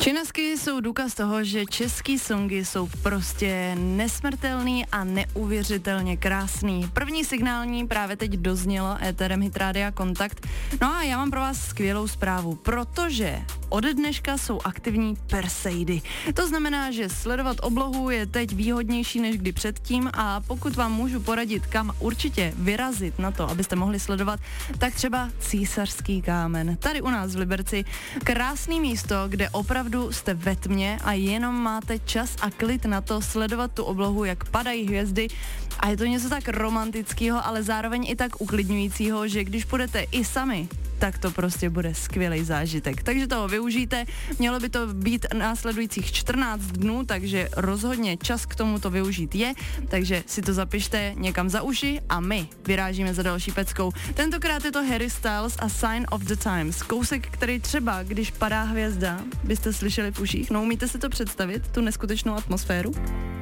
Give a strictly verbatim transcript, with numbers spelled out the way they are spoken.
Činasky jsou důkaz toho, že český songy jsou prostě nesmrtelný a neuvěřitelně krásný. První signální právě teď doznělo éterem Hit Rádia Kontakt. No a já mám pro vás skvělou zprávu, protože od dneška jsou aktivní Perseidy. To znamená, že sledovat oblohu je teď výhodnější než kdy předtím a pokud vám můžu poradit, kam určitě vyrazit na to, abyste mohli sledovat, tak třeba Císařský kámen. Tady u nás v Liberci krásný místo, kde opravdu jste ve tmě a jenom máte čas a klid na to sledovat tu oblohu, jak padají hvězdy a je to něco tak romantického, ale zároveň i tak uklidňujícího, že když půjdete i sami, tak to prostě bude skvělý zážitek. Takže toho využijte, mělo by to být následujících čtrnáct dnů, takže rozhodně čas k tomu to využít je, takže si to zapište někam za uši a my vyrážíme za další peckou. Tentokrát je to Harry Styles a Sign of the Times. Kousek, který třeba, když padá hvězda, byste slyšeli v uších. No umíte si to představit, tu neskutečnou atmosféru?